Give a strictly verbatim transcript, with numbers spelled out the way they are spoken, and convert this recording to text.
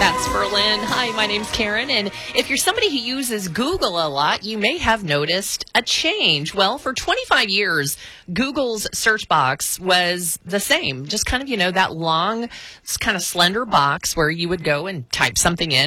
That's Berlin. Hi, my name's Karen, and if you're somebody who uses Google a lot, you may have noticed a change. Well, for twenty-five years, Google's search box was the same, just kind of, you know, that long, kind of slender box where you would go and type something in.